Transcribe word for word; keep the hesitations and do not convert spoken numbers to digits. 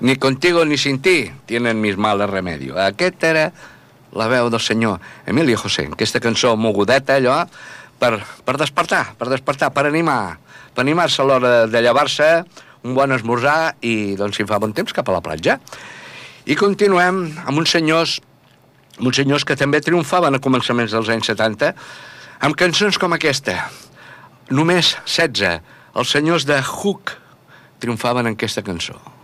Ni contigo ni sin ti tienen mis males remedio. Aquesta era la veu del senyor Emilio José, aquesta cançó mogudeta, allò, per, per despertar, per despertar, per animar, per animar-se a l'hora de llevar-se, un bon esmorzar i, doncs, si fa bon temps, cap a la platja. I continuem amb uns senyors, amb uns senyors que també triomfaven a començaments dels anys setanta, amb cançons com aquesta. Només setze. Els senyors de Hook triomfaven en aquesta cançó.